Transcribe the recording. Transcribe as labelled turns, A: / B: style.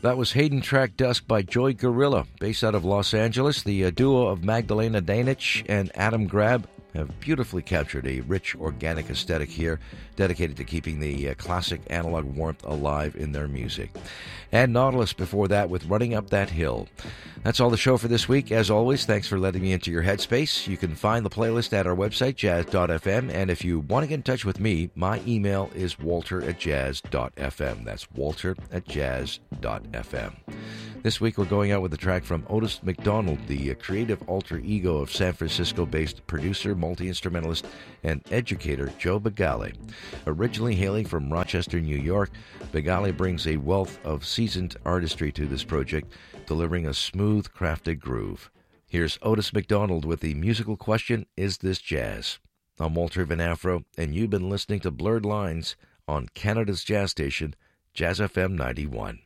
A: That was Hayden Track Dusk by Joy Gorilla, based out of Los Angeles. The duo of Magdalena Danich and Adam Grab have beautifully captured a rich, organic aesthetic here, dedicated to keeping the classic analog warmth alive in their music. And Nautilus before that with Running Up That Hill. That's all the show for this week. As always, thanks for letting me into your headspace. You can find the playlist at our website, jazz.fm, and if you want to get in touch with me, my email is walter@jazz.fm. That's walter@jazz.fm. This week we're going out with a track from Otis McDonald, the creative alter ego of San Francisco-based producer, multi-instrumentalist, and educator Joe Begale. Originally hailing from Rochester, New York, Begale brings a wealth of seasoned artistry to this project, delivering a smooth, crafted groove. Here's Otis McDonald with the musical question, Is This Jazz? I'm Walter Van Afro, and you've been listening to Blurred Lines on Canada's jazz station, Jazz FM 91.